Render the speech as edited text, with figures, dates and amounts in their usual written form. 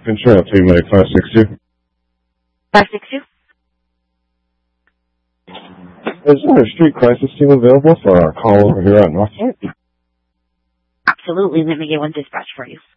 Control, team 562. 562? Is there a street crisis team available for our call over here on Northside? Absolutely. Let me get one dispatch for you.